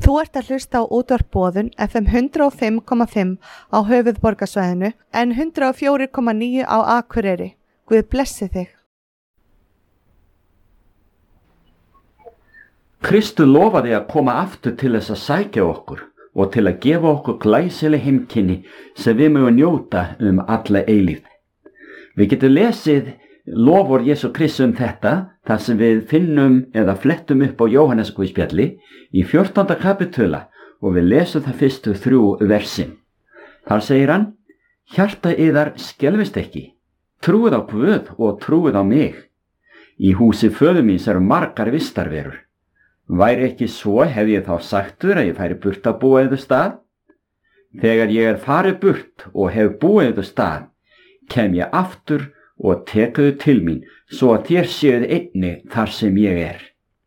Þú ert að hlusta á útvarp Boðun FM 105,5 á höfuðborgarsvæðinu en 104,9 á Akureyri. Guð blessi þig. Kristur lofaði að koma aftur til þess að sækja okkur og til að gefa okkur glæsileg heimkynni sem við mögum njóta alla eilífð. Við getum lesið loford Jesú Krists þetta, þar sem við finnum eða flettum upp á Jóhannesarguðspjalli í 14. kapitula og við lesum það fyrstu 3 versin. Þar segir hann: Hjarta yðar skelfist ekki, trúið á Guð og trúið á mig. Í húsi föður míns eru margar vistarverur. Væri ekki svo hef ég þá sagtur að ég færi burt að búa yður stað? Þegar ég farið burt og hef búið yður stað, kem ég aftur og tekuðu til mín, svo að þér séuð einni þar sem ég er.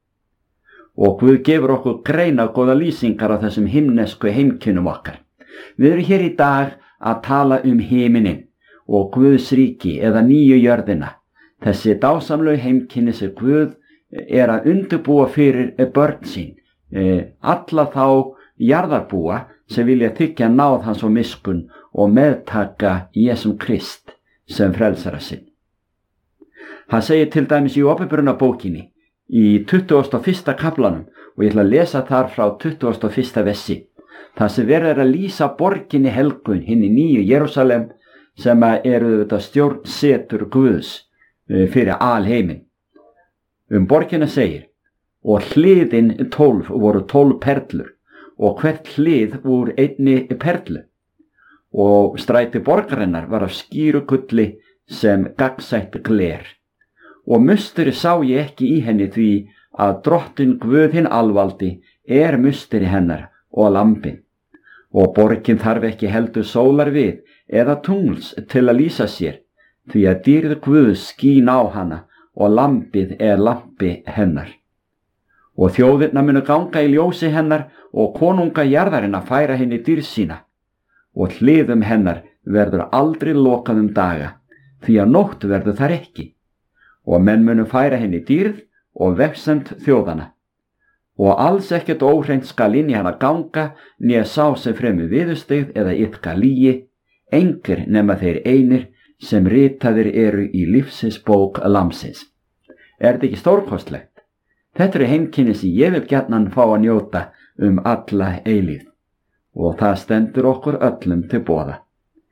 Og Guð gefur okkur greina góða lýsingar á þessum himnesku heimkynnum okkar. Við erum hér í dag að tala himinin og Guðs ríki eða nýju jörðina. Þessi dásamlegu heimkynni sem Guð er að undirbúa fyrir börn sín, alla þá jarðarbúa sem vilja þiggja náð hans og miskunn og meðtaka Jesum Krist sem frelsara sinn. Hann segir til dæmis í Opinberunarbókinni í 21. kaflanum, og ég ætla að lesa þar frá 21. versi, þar sem verið er að lýsa borginni helgun, hinni nýju Jerúsalem, sem eru þetta stjórnsetur Guðs fyrir alheiminn. Borgina segir: og hliðin 12 voru 12 perlur, og hvert hlið úr einni perlu. Og stræti borgarinnar var af skýru gulli sem gagnsætt gler. Og musteri sá ég ekki í henni, því að drottin Guð hinn alvaldi musteri hennar og lambin. Og borgin þarf ekki heldur sólar við eða tungls til að lýsa sér, því að dýrð Guðs skín á hana og lambið lampi hennar. Og þjóðirnar munu ganga í ljósi hennar og konunga jarðarinnar færa henni dýrð sína. Og hliðum hennar verður aldrei lokað daga, því að nótt verður þar ekki. Og menn munu færa henni dýrð og vefsemd þjóðana. Og alls ekkert óhreint skal inn í hana ganga, né sá sem fremur viðurstyggð eða iðka lygi, engir nema þeir einir sem ritaðir eru í lífsins bók lambsins. Þetta ekki stórkostlegt? Þetta eru heimkynni sem ég vil gjarnan fá að njóta alla eilífð, og það stendur okkur öllum til boða.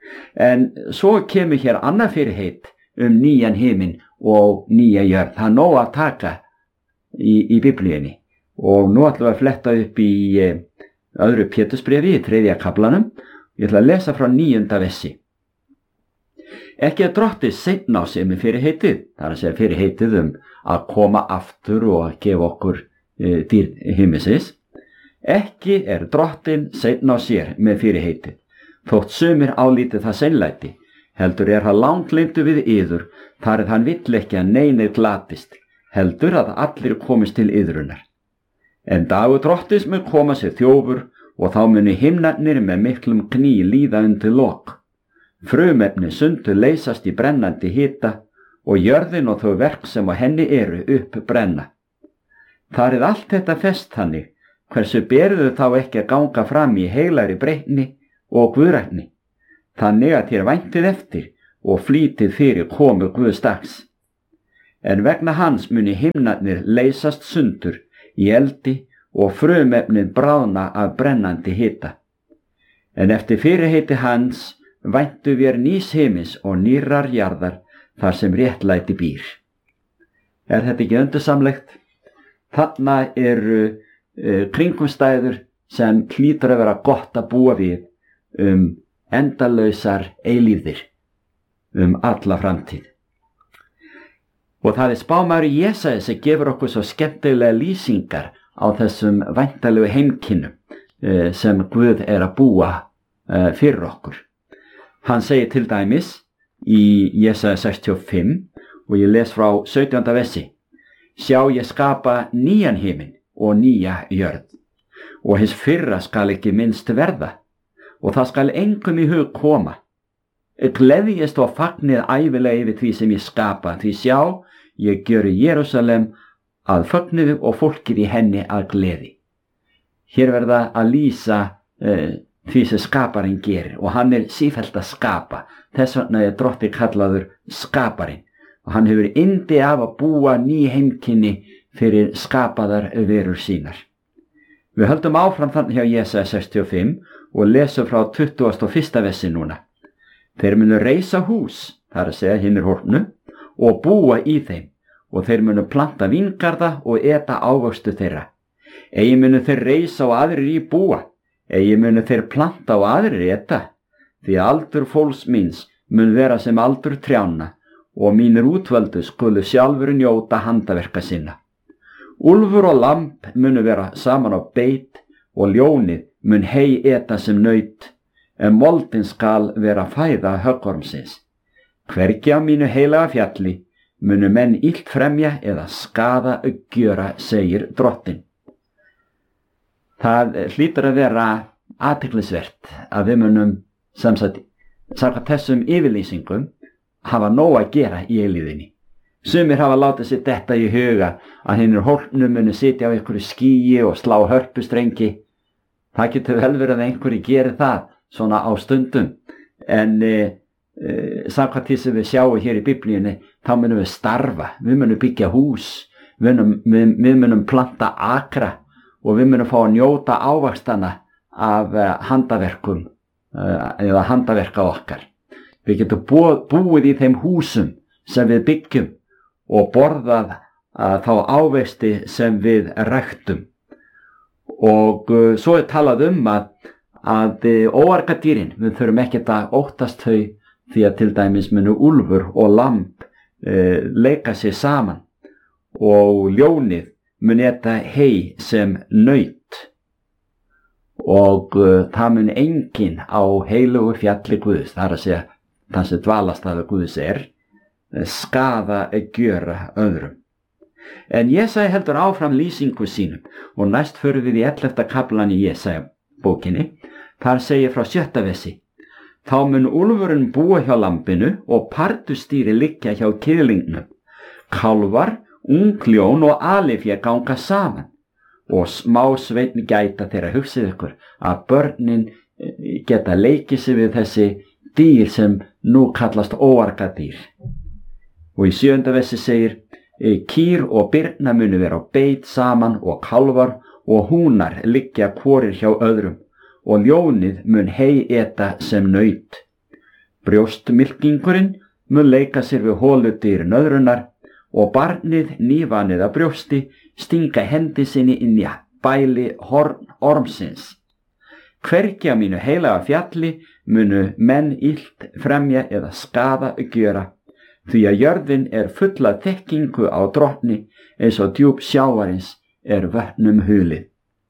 En svo kemur hér annað fyrirheit nýjan himinn og nýja jörð. Það nóg að taka í Biblíunni, og nú ætlum við að fletta upp í öðru Pétursbréfi í 3. kaflanum. Ég ætla að lesa frá 9. versi. Ekki að drottið seinna á sig með fyrirheitið, það er að segja fyrirheitið að koma aftur og að gefa okkur dýrð himmisins. Ekki drottin seinna á sér með fyrirheitið, þótt sumir álítið það seinlæti, heldur það langleyndu við yður, þar hann vill ekki að neinir glatist, heldur að allir komist til yðrunar. En dagur drottins mun koma sér þjófur, og þá muni himnarnir með miklum kný líða undir lok. Frumefni sundu leysast í brennandi hita, og jörðin og þau verk sem á henni eru upp brenna. Þar allt þetta fest þannig, hversu berðu þá ekki að ganga fram í heilagri breytni og guðrætni, þannig að þér væntið eftir og flýtið fyrir komu Guðs dags. En vegna hans muni himnarnir leysast sundur í eldi og frumefnið bráðna af brennandi hita. En eftir fyrirheiti hans væntu við nýs himins og nýrrar jarðar, þar sem réttlæti býr. Þetta ekki undursamlegt? Þarna eru kringumstæður sem hlýtur að vera gott að búa við endalausar eilífðir alla framtíð. Og það spámaður Jesaja sem gefur okkur svo skemmtilega lýsingar á þessum væntalegu heimkynnum sem Guð að búa fyrir okkur. Hann segir til dæmis í Jesaja 65, og ég les frá 17. versi: Sjá, ég skapa nýjan himinn og nýja jörð, og hins fyrra skal ekki minnst verða, og það skal engum í hug koma. Gleðjist og fagnið ævilega yfir því sem ég skapa, því sjá, ég gjöri Jerúsalem að fögnuðu og fólkið í henni að gleði. Hér verða að lýsa því sem skaparinn gerir og hann sífellt að skapa. Þess vegna Drottinn kallaður skaparinn og hann hefur yndi af að búa ný heimkynni fyrir skapaðar verur sínar. Við höldum áfram þannig hjá Jesaja 65 og lesum frá 21. versi núna. Þeir munu reisa hús, það að segja hinir hólpnu, og búa í þeim og þeir munu planta víngarða og eta ávöxtu þeirra. Eigi munu þeir reisa og aðrir í búa, eigi munu þeir planta og aðrir eta, því aldur fólks míns mun vera sem aldur trjána og mínir útvöldu skulu sjálfur njóta handaverka sinna. Úlfur og lamb munu vera saman á beit og ljónið mun hey eta sem naut, en moldin skal vera fæða höggormsins. Hvergi á mínu heilaga fjalli munu menn illt fremja eða skaða gjöra, segir Drottinn. Það hlýtur að vera athyglisvert að við munum samkvæmt þessum yfirlýsingum hafa nóg að gera í eilíðinni. Sumir hafa látið sér detta í huga að hinir hólpnu munu sitja á einhverju skýi og slá hörpustrengi. Það getur vel verið að einhverju geri það svona á stundum, en samkvæmt því sem við sjáum hér í Biblíunni, þá munum við starfa, við munum byggja hús, við munum planta akra og við munum fá að njóta ávaxtana af handaverkum eða handaverka okkar. Við getum búið í þeim húsum sem við byggjum og borðað þá ávexti sem við ræktum. Og svo talað að óargadýrin, við þurfum ekkert að óttast þau, því að til dæmis munu úlfur og lamb leika sér saman og ljónið mun eta hey sem naut og það mun enginn á heilugu fjalli Guðs, það að segja það sem dvalastaður Guðs skaða gjöra öðrum. En Jesaja heldur áfram lýsingu sínum og næst förum við í 11. kaflan í Jesaja bókinni. Þar segir frá 7. versi: Þá mun úlfurinn búa hjá lambinu og pardustýri liggja hjá kýrlingnum. Kálfar, ungljón og alifja ganga saman og smásveinn gæta þeirra. Hugsið ykkur að börnin geta leikið sig við þessi dýr sem nú kallast óargadýr. Og í 7. versi segir: Kýr og birna munu vera á beit saman og kálfar og húnar liggja hvorir hjá öðrum og ljónið mun hey eta sem naut. Brjóstmylkingurinn mun leika sér við holudýr nöðrunar og barnið nývanið að brjósti stinga hendi sinni inn í bæli ormsins. Hvergi á mínu heilaga fjalli munu menn illt fremja eða skaða gjöra, því að jörðin full af þekkingu á Drottni eins og djúp sjávarins vötnum hulið.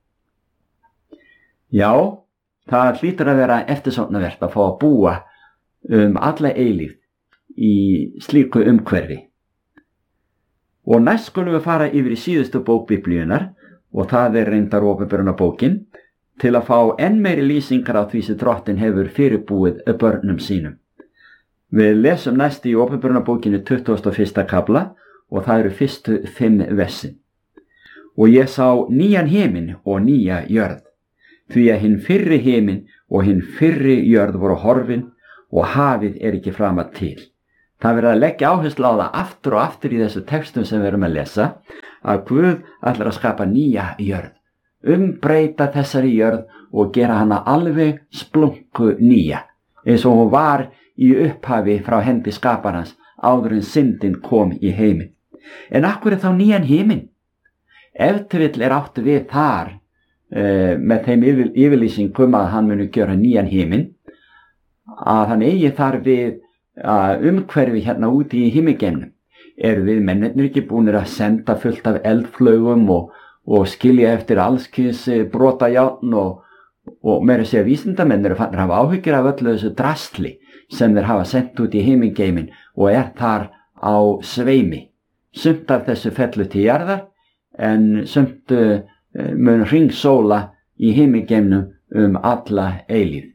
Já, það hlýtur að vera eftirsóknarvert að fá að búa alla eilífð í slíku umhverfi. Og næst skulum við fara yfir í síðustu bók Biblíunnar og það reyndar Opinberunarbókin til að fá enn meiri lýsingar á því sem Drottinn hefur fyrirbúið börnum sínum. Við lesum næst í Opinberunarbókinni 21. kafla og það eru fyrstu 5 versin. Og ég sá nýjan himinn og nýja jörð, því að hinn fyrri himinn og hinn fyrri jörð voru horfin og hafið ekki framar til. Það verður að leggja áherslu á það aftur og aftur í þessu textum sem við erum að lesa, að Guð ætlar að skapa nýja jörð, umbreyta þessari jörð og gera hana alveg splunku nýja, eins og hún var í upphafi frá hendi skaparans áður en syndin kom í heiminn. En af hverju þá nýjan himinn? Ef til vill átt við þar með þeim yfirlýsingum að hann muni gera nýjan himinn, að hann eigi þar við umhverfi hérna úti í himmingeimnum. Við mennirnir ekki búnir að senda fullt af eldflaugum og skilja eftir allskis brotajárn og meira segja vísindamennir fannir hafa áhyggjur af öllu þessu drasli sem þeir hafa sendt út í himmingeimin og þar á sveimi. Sumt af þessu fellu til jarðar en sumt mun hringsóla í himmingeimnum alla eilífð.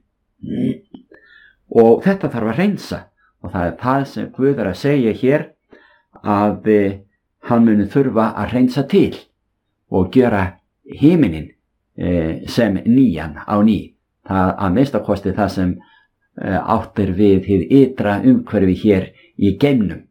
Og þetta þarf að hreinsa. Og það það sem Guð að segja hér, að hann muni þurfa að hreinsa til og gera himininn sem nýjan á ný. Það að minnstakosti það sem áttir við hið ytra umhverfi hér í geimnum.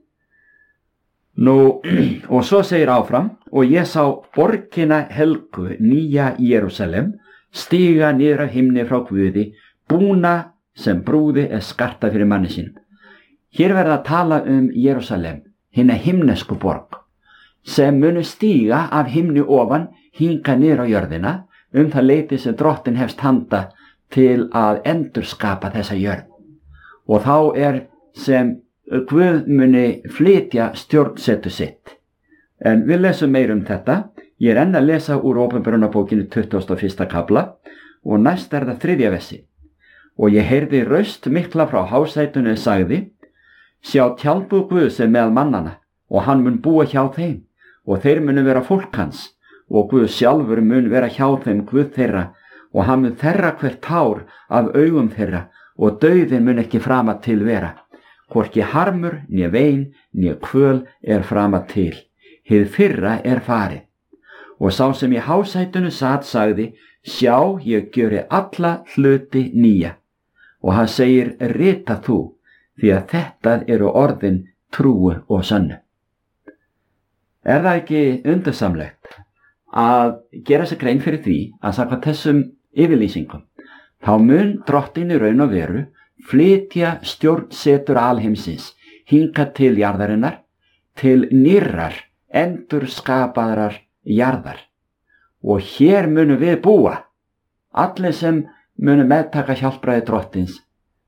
Nú, og svo segir áfram, og ég sá borgina helgu, nýja Jerúsalem, stiga niður af himni frá Guði, búna sem brúði skarta fyrir manni sínum. Hér verða að tala Jerúsalem, hina himnesku borg, sem munu stiga af himni ofan, hinga niður á jörðina, það leyti sem drottin hefst handa til að endurskapa þessa jörð. Og þá sem Guð muni flytja stjórnsetu sitt. En við lesum meir þetta. Ég enn að lesa úr Åpenbarunarbókinni 21. kafla og næst það 3. versi. Og ég heyrði raust mikla frá hásætunu sagði, sjá tjaldbúð Guðs meðal mannana, og hann mun búa hjá þeim, og þeir munu vera fólk hans, og Guð sjálfur mun vera hjá þeim Guð þeirra, og hann mun þerra hvert tár af augum þeirra, og dauðin mun ekki frama til vera. Hvorki harmur, né vein, né kvöl frama til. Hið fyrra farið. Og sá sem í hásætunu sat sagði, sjá, ég gjöri alla hluti nýja. Og hann segir, rita þú, því að þetta eru orðin trúu og sönnu. Það ekki undursamlegt að gera sér grein fyrir því að samkvæmt þessum yfirlýsingum, þá mun drottin í raun og veru flytja stjórnsetur alheimsins hinga til jarðarinnar, til nýrrar, endurskapaðrar jarðar. Og hér munum við búa, allir sem munum meðtaka hjálpræði drottins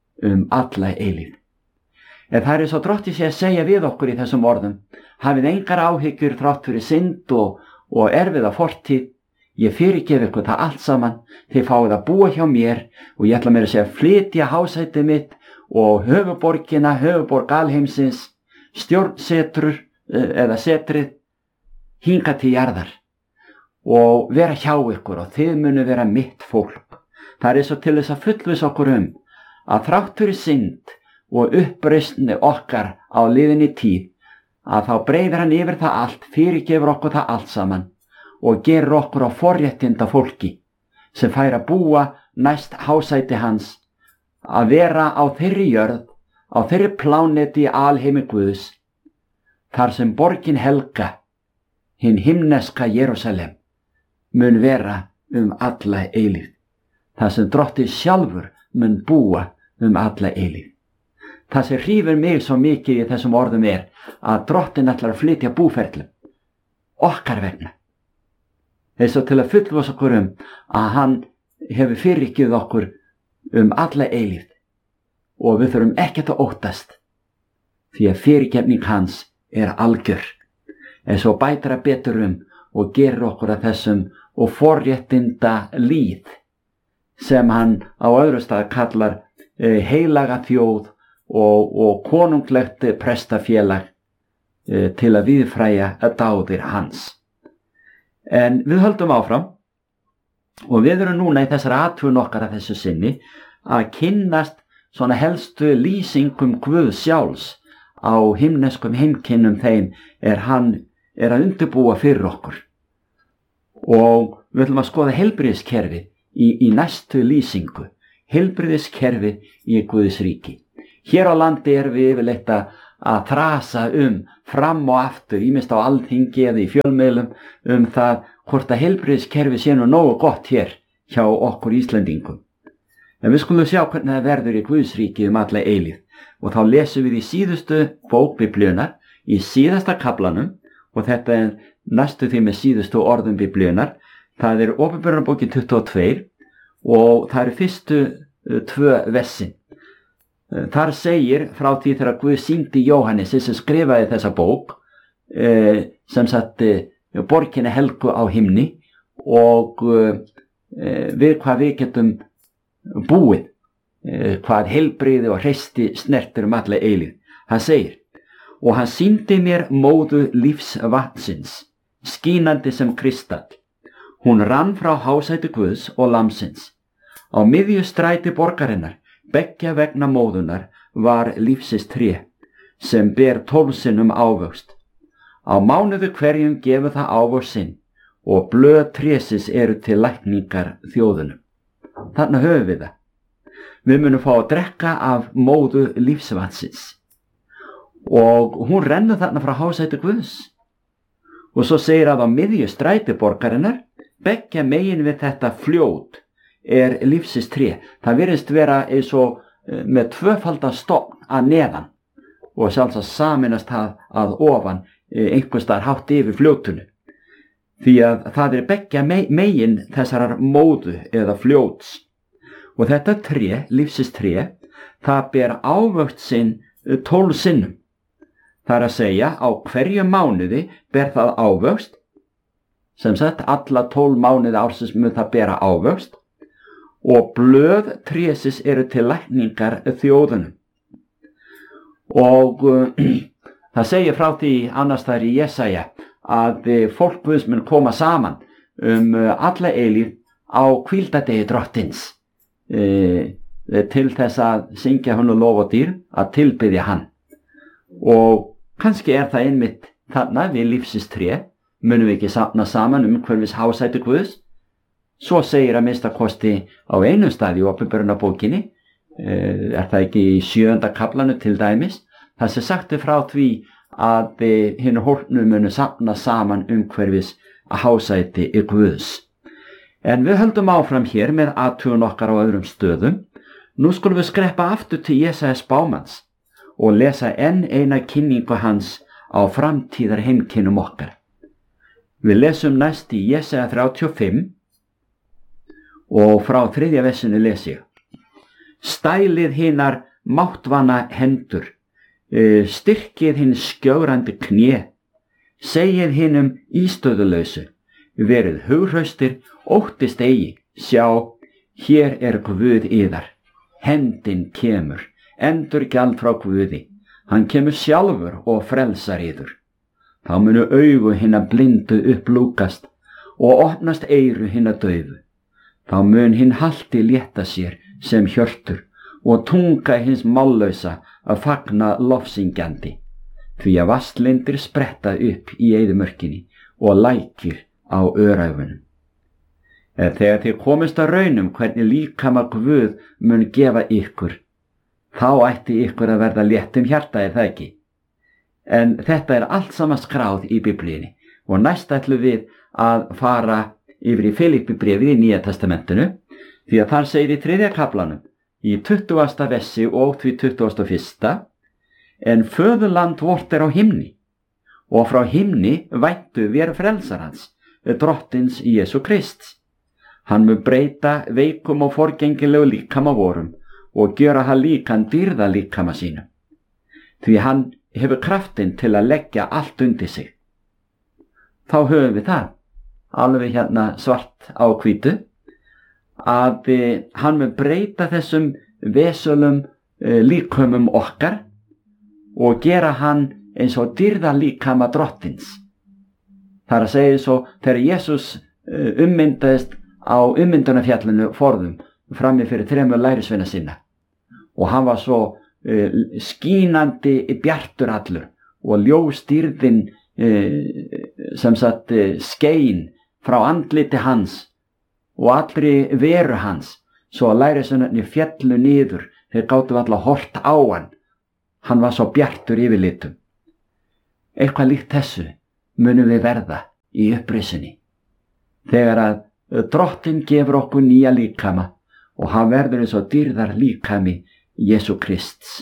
alla eilífð. En það svo drottið sé að segja við okkur í þessum orðum, hafið engar áhyggjur þrátt fyrir synd og erfiða fortíð, ég fyrirgef ykkur það allt saman, þið fáið að búa hjá mér og ég ætla mér að segja að flytja hásætið mitt og höfuborgina, höfuborg alheimsins, stjórnsetrur eða setrið, hinga til jarðar og vera hjá ykkur og þið munu vera mitt fólk. Það svo til þess að fullviss okkur að þrátt fyrir synd og uppreisni okkar á liðinni tíð, að þá breiðir hann yfir það allt, fyrirgefur okkur það allt saman og gerir okkur á forréttinda fólki sem fær að búa næst hásæti hans, að vera á þeirri jörð, á þeirri pláneti í alheimi Guðs, þar sem borgin helga, hinn himneska Jerúsalem, mun vera alla eilífð, þar sem drottið sjálfur mun búa alla eilífð. Það sem hrífur mig svo mikið í þessum orðum að drottin ætlar að flytja búferlum okkar vegna. Þess að til að fullvissa okkur að hann hefur fyrirgefið okkur alla eilífð og við þurfum ekkert að óttast því að fyrirgefning hans algjör. Þess að bætir að betur og gerir okkur að þessum og forréttinda líð sem hann á öðru stað kallar heilaga þjóð og konunglegt prestafélag til að viðfræja dáðir hans. En við höldum áfram og við erum núna í þessari athugun okkar að þessu sinni að kynnast svona helstu lýsingum Guðs sjálfs á himneskum heimkynnum þeim hann að undirbúa fyrir okkur. Og við ætlum að skoða heilbrigðiskerfi í næstu lýsingu, heilbrigðiskerfi í Guðs ríki. Hér á landi við yfirleitt að þrasa fram og aftur, ýmist á alþingi eða í fjölmiðlum það hvort að heilbrigðiskerfi sé nú nógu gott hér hjá okkur Íslendingum. En við skulum sjá hvernig það verður í Guðs ríki alla eilífð og þá lesum við í síðustu bók Biblíunnar, í síðasta kaflanum og þetta næstu því með síðustu orðum Biblíunnar. Það Åpenbarunarbókin 22 og það fyrstu 2 versin. Þar segir frá því þegar Guð sýndi Jóhannes sem skrifaði þessa bók sem sagt borginni helgu á himni og við hvað við getum búið, hvað heilbrigði og hreysti snertir alla eilífð. Hann segir, og hann sýndi mér móðu lífsvatnsins, skínandi sem kristall. Hún rann frá hásæti Guðs og lamsins. Á miðju stræti borgarinnar, beggja vegna móðunar, var lífsins tré, sem ber 12 sinnum ávöxt. Á mánuði hverjum gefur það ávöxt sinn, og blöð trésis eru til lækningar þjóðunum. Þarna höfum við það. Við munum fá að drekka af móðu lífsvatsins og hún rennur þarna frá hásæti Guðs. Og svo segir að á miðju stræti borgarinnar, beggja megin við þetta fljót, lífsins tré. Það virðist vera eins og með tvöfaldan stofn að neðan og sjálfsagt saminast að ofan einhvers staðar hátt yfir fljótunu. Því að það beggja megin þessarar móðu eða fljóts. Og þetta tré, lífsins tré, það ber ávöxt sinn 12 sinnum. Það er að segja, á hverju mánuði ber það ávöxt, sem sagt alla 12 mánuði ársins mun það bera ávöxt, og blöð trésis eru til lækningar þjóðunum. Og það segir frá því annars þar í Jesaja að fólk Guðs mun koma saman alla eilíð á hvíldardegi Drottins til þess að syngja honum lof og dýrð, að tilbiðja hann. Og kannski það einmitt þarna við lífsins tré, munum við ekki safna saman umhverfis hásæti Guðs. Svo segir að minnsta kosti á einum stað í Opinberunarbókinni, það ekki í 7. kaflanu til dæmis, það sem sagt frá því að hinu hólpnu munu safna saman umhverfis að hásæti Guðs. En við höldum áfram hér með athugun okkar á öðrum stöðum. Nú skulum við skreppa aftur til Jesaja spámanns og lesa enn eina kynningu hans á framtíðar heimkynnum okkar. Við lesum næst í Jesaja 35 og frá 3. versinu les ég. Stælið hinar máttvana hendur, styrkið hinn skjórandi kné, segið hinum ístöðulausu, verið hughraustir, óttist eigi, sjá, hér Guð yðar, hendin kemur, endurgjald frá Guði, hann kemur sjálfur og frelsar yður. Þá munu augu hinna blindu upplúkast og opnast eyru hinna daufu. Þá mun hinn halti létta sér sem hjörtur og tunga hins mállausa að fagna lofsingjandi, því að vastlindir spretta upp í eyðimörkinni og lækir á öræfunum. Þegar þið komist að raunum hvernig líkama Guð mun gefa ykkur, þá ætti ykkur að verða létt hjarta, það ekki? En þetta allt saman skráð í Biblíunni og næst ætlum við að fara yfir í Filippibréfið í Nýja testamentinu, því að þar segir í 3. kaflanum, í 20. versi og því 21. En föðurland vort á himni, og frá himni væntu vér frelsar hans, drottins Jesú Krists. Hann mun breyta veikum og forgengilegu líkama vorum og gjöra hann líkan dýrða líkama sínu. Því hann hefur kraftinn til að leggja allt undir sig. Þá höfum við það, alveg hérna svart á hvítu, að hann mun breyta þessum vesölum líkömum okkar og gera hann eins og dýrða líkama drottins. Það er að segja svo þegar Jesús ummyndaðist á ummyndunarfjallinu forðum frammi fyrir 3 lærisveina sinna og hann var svo skínandi bjartur allur og ljósdýrðin sem sagt skein frá andliti hans og allri veru hans, svo að lærisveinarnir fjallu niður, þeir gátu alltaf hort á hann var svo bjartur yfir litum. Eitthvað líkt þessu munum við verða í upprisunni, þegar að Drottinn gefur okkur nýja líkama og hann verður eins og dýrðar líkami Jesú Krists.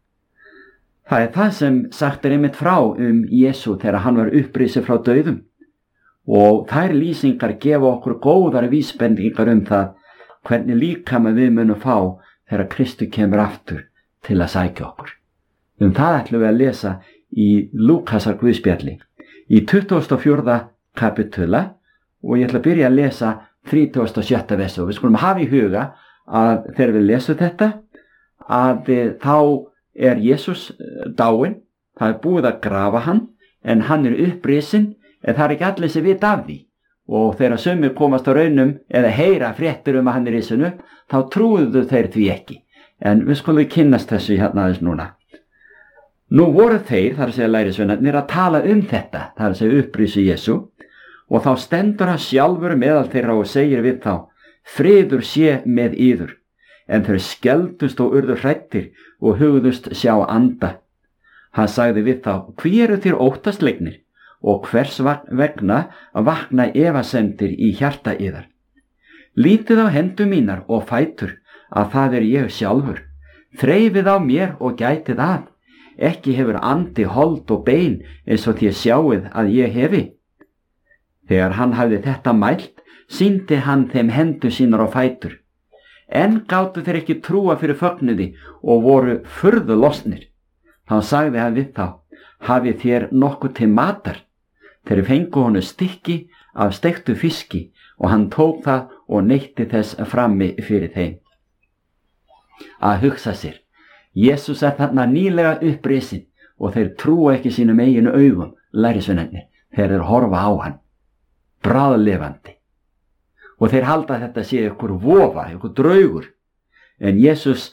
Það það sem sagt einmitt frá Jesú þegar hann var upprisið frá dauðum og þær lýsingar gefa okkur góðar vísbendingar það hvernig líkama við munum fá þegar Kristur kemur aftur til að sækja okkur. Það ætlum við að lesa í Lúkasar Guðspjalli í 24. kapitula og ég ætla að byrja að lesa 37. versi og við skulum hafa í huga að þegar við lesum þetta að þá Jesús dáinn, það búið að grafa hann en hann upprisinn en það ekki allir sem vita af því og þegar sumir komast á raunum eða heyra fréttir að hann risinn upp þá trúðu þeir því ekki en við skulum kynnast þessu hérna aðeins núna. Nú voru þeir, þar að segja lærisveinarnir, að tala þetta, þar að segja upprisu Jesú og þá stendur hann sjálfur meðal þeirra og segir við þá: friður sé með yður. En þeir skeldust og urðu hræddir og hugðust sjá anda. Hann sagði við þá: hví eru þér óttaslegnir og hvers vegna vakna efasemdir í hjarta yðar? Lítið á hendur mínar og fætur, að það er ég sjálfur. Þreifið á mér og gætið að. Ekki hefur andi hold og bein eins og þér sjáið að ég hefi. Þegar hann hafði þetta mælt, sýndi hann þeim hendur sínar og fætur. En gátu þeir ekki trúa fyrir fögnuði og voru furðu lostnir. Þá sagði hann við þá: hafið þér nokkuð til matar? Þeir fengu honum stykki af steiktu fiski og hann tók það og neytti þess frammi fyrir þeim. Að hugsa sér, Jesús er þarna nýlega upprisin og þeir trúa ekki sínum eigin augum, lærisveinarnir, þeir eru horfa á hann, bráðlifandi. Og þeir halda að þetta sé ykkur vofa, ykkur draugur. En Jesús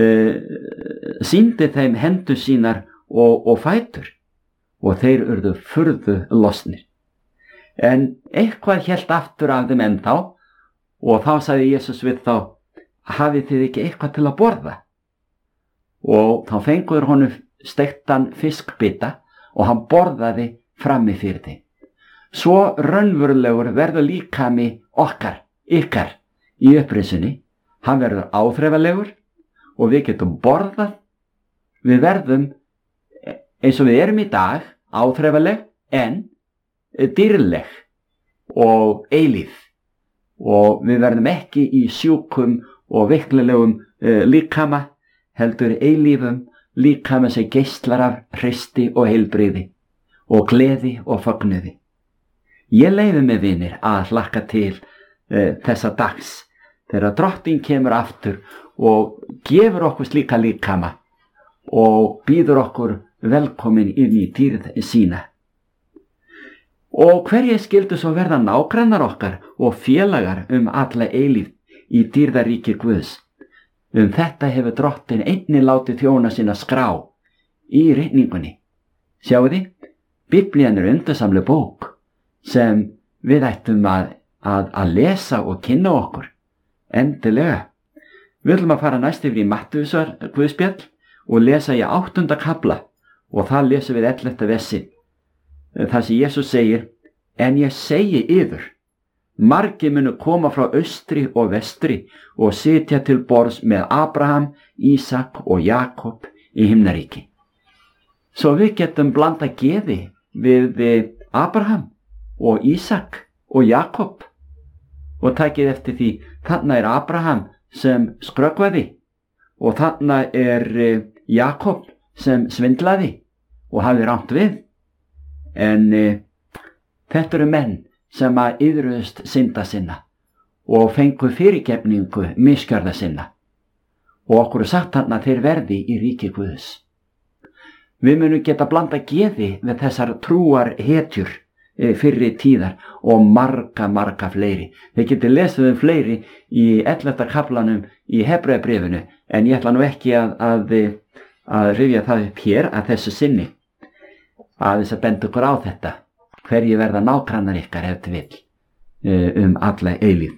sýndi þeim hendur sínar og fætur og þeir urðu furðu lostnir. En eitthvað hélt aftur af þeim ennþá og þá sagði Jesús við þá: hafið þið ekki eitthvað til að borða? Og þá fenguður honum steiktan fiskbita og hann borðaði frammi fyrir þeim. Svo raunverulegur verður líkami ykkar í upprisunni. Hann verður áþreifanlegur og við getum borðað. Við verðum eins og við erum í dag, áþreifanleg en dýrleg og eilíf. Og við verðum ekki í sjúkum og veiklulegum líkama, heldur eilífum líkama sem geislar af hreisti og heilbrigði og gleði og fögnuði. Ég leyfi mig, vinir, að hlakka til þessa dags þegar Drottinn kemur aftur og gefur okkur slíka líkama og býður okkur velkomin inn í dýrð sína. Og hverjir skyldu svo verða nágrannar okkar og félagar alla eilífð í dýrðaríki Guðs? Þetta hefur Drottinn einnig látið þjóna sína skrá í ritningunni. Sjáuði, Biblían er undursamleg bók sem við ættum að lesa og kynna okkur. Endilega. Við ætlum að fara næst yfir í Mattheusar Guðspjall og lesa í 8. kafla og það lesum við 11. versi. Það sem Jesús segir: en ég segi yður, margir munu koma frá austri og vestri og sitja til borðs með Abraham, Ísak og Jakob í himnaríki. Svo við getum blanda geði við Abraham og Ísak og Jakob. Og takið eftir því, þarna er Abraham sem skrökvaði og þarna er Jakob sem svindlaði og hafði rangt við. En þetta eru menn sem að iðruðust synda sinna og fengu fyrirgefningu misgjörða sinna. Og okkur er sagt þarna að þeir verði í ríki Guðs. Við munum geta blanda geði við þessar trúar hetjur fyrri tíðar og marga fleiri. Þeir geti lesið fleiri í 11. kaflanum í Hebreabréfinu, en ég ætla nú ekki að rifja það upp hér að þessu sinni, aðeins að benda okkur á þetta, hverjir verða nágrannar ykkar ef þið vill alla eilífð.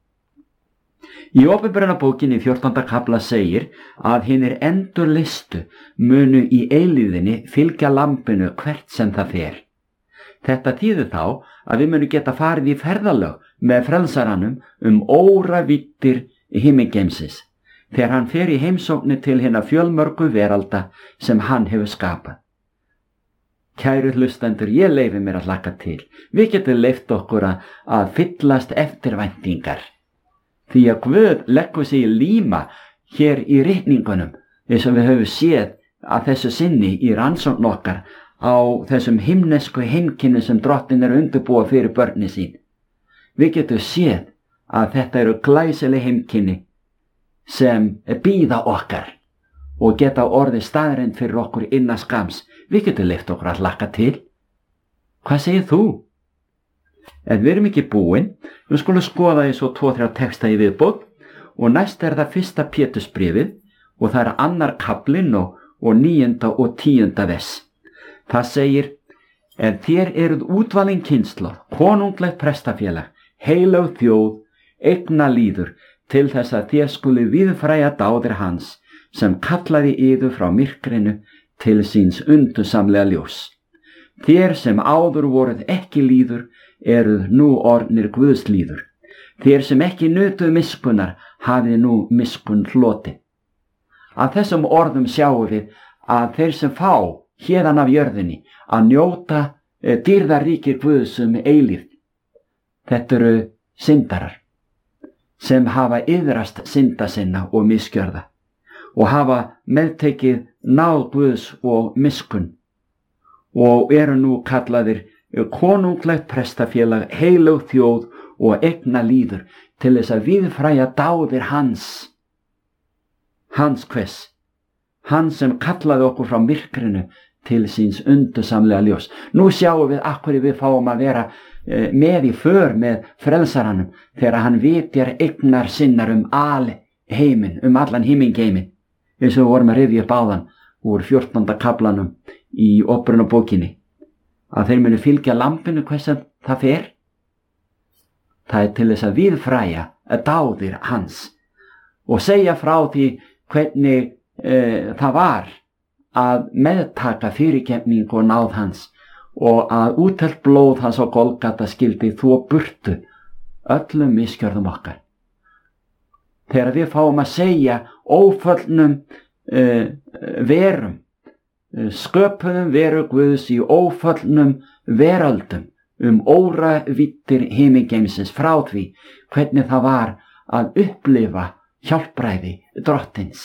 Í Opinberunarbókinni í 14. kafla segir að hinir endurlistu munu í eilífðinni fylgja lambinu hvert sem það fer. Þetta þýðir þá að við munum geta farið í ferðalög með frelsaranum óravíddir himingeimsins, þegar hann fer í heimsóknir til hinna fjölmörgu veralda sem hann hefur skapað. Kæru hlustendur, ég leyfi mér að hlakka til. Við getum leyft okkur að fyllast eftirvæntingar. Því að Guð leggur sig í líma hér í ritningunum, eins og við höfum séð að þessu sinni í rannsókn okkar á þessum himnesku heimkynni sem Drottinn er undirbúa fyrir börni sín. Við getum séð að þetta eru glæsileg heimkynni sem bíða okkar og geta orðið staðreynd fyrir okkur innan skams. Við getum leyft okkur að hlakka til. Hvað segir þú? En við erum ekki búin. Við skulum skoða í svo 2-3 texta í viðbót og næst er það 1. Pétursbréfið og það er 2. kaflinn og 9. og 10. vers. Það segir: En þér eruð útvalin kynslóð, konunglegt prestafélag, heilög þjóð, eigna líður, til þess að þér skuli viðfræja dáðir hans, sem kallaði yður frá myrkrinu til síns undursamlega ljós. Þér sem áður voruð ekki líður, eruð nú orðnir Guðs líður. Þér sem ekki nutuð miskunnar, hafið nú miskun hlotið. Að þessum orðum sjáum við að þeir sem fá héðan af jörðinni að njóta dýrðaríkir Guðs eilífð. Þetta eru syndarar sem hafa iðrast synda sinna og misgjörða og hafa meðtekið náð Guðs og miskun og eru nú kallaðir konunglegt prestafélag, heilög þjóð og eigna líður, til þess að viðfræja dáðir hans. Hans hvers? Hann sem kallaði okkur frá myrkrinu til síns undursamlega ljós. Nú sjáum við af hverju við fáum að vera með í för með frelsaranum þegar hann vitjar eignar sinnar alheiminn, allan himingheiminn, eins og við vorum að rifja upp áðan úr 14. kaflanum í Upprunabókinni, að þeir munu fylgja lambinu hvers sem það fer. Það er til þess að viðfræja dáðir hans og segja frá því hvernig það var að meðtaka fyrirgefningu og náð hans og að útelt blóð hans á Golgata skyldi þvo burtu öllum misgjörðum okkar. Þegar við fáum að segja óföllnum verum, sköpuðum veru Guðs í óföllnum veröldum óravittir himingeimsins frá því hvernig það var að upplifa hjálpræði drottins.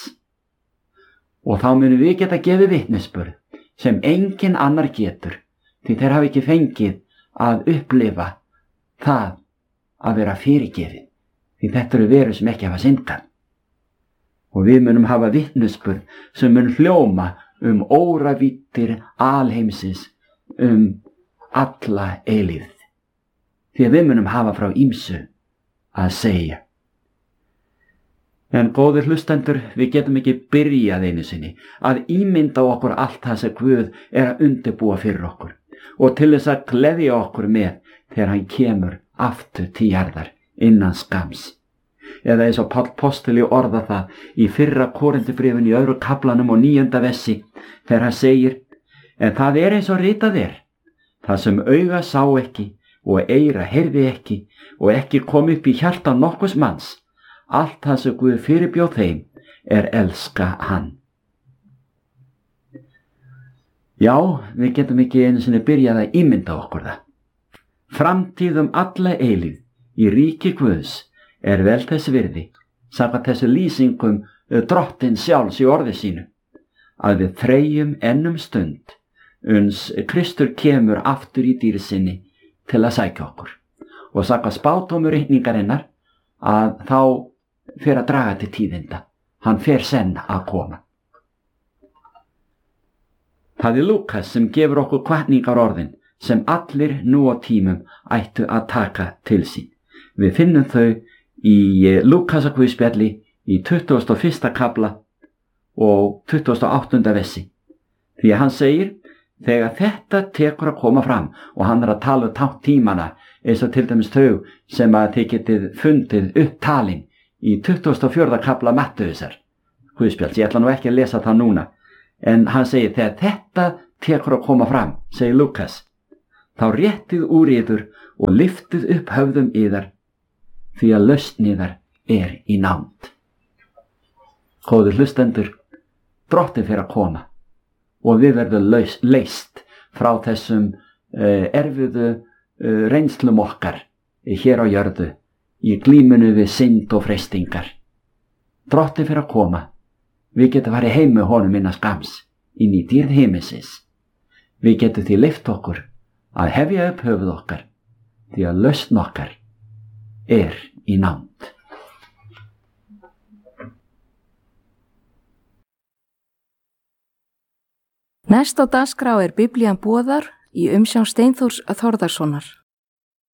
Og þá munum við geta gefið vitnisburð sem engin annar getur, því þeir hafa ekki fengið að upplifa það að vera fyrirgefið, því þetta eru verur sem ekki hafa syndað. Og við munum hafa vitnisburð sem mun hljóma óravittir alheimsins alla eilífð, því að við munum hafa frá ýmsu að segja. En góðir hlustendur, við getum ekki byrjað einu sinni að ímynda okkur allt það sem Guð er að undirbúa fyrir okkur og til þess að gleðja okkur með þegar hann kemur aftur til jarðar innan skams. Eða eins og Páll postuli orða það í 1. Korintubréfinu í 2. kaflanum og 9. versi þegar hann segir: en það er eins og ritað er, það sem auga sá ekki og eyra heyrði ekki og ekki kom upp í hjarta nokkurs manns, allt það sem Guð fyrirbjóð þeim er elska hann. Já, við getum ekki einu sinni byrjað að ímynda okkur það. Framtíð alla eilífð í ríki Guðs er vel þess virði, samkvæmt þessu lýsingum drottins sjálfs í orði sínu, að við þreyjum enn stund uns Kristur kemur aftur í dýri sinni til að sækja okkur. Og samkvæmt spádómur ritningarinnar að þá fer að draga til tíðinda, hann fer senn að koma. Það er Lúkas sem gefur okkur hvatningar orðin sem allir nú á tímum ættu að taka til sín. Við finnum þau í Lúkasarguðspjalli í 21. kafla og 28. versi. Því að hann segir: þegar þetta tekur að koma fram, og hann er að tala tátt tímana eins og til dæmis þau sem að þið getið fundið upptalin í 24. kafla Mattheusar Guðspjalls. Ég ætla nú ekki að lesa það núna, en hann segir: þegar þetta tekur að koma fram, segir Lúkas, þá réttið úr yður og lyftið upp höfðum yðar, því að lausn yðar er í nánd. Góðir hlustendur, drottinn fer að koma og við verðum leyst frá þessum erfiðu reynslum okkar hér á jörðu í glímunu við synd og freistingar. Drottinn fer að koma. Við getum farið heim með honum innan skams inn í dýrð himinsins. Við getum því lyft okkur að hefja upp höfuð okkar, því að lausn okkar er í nánd. Næst á dagskrá er Biblían boðar í umsjón Steinþórs Þórðarsonar.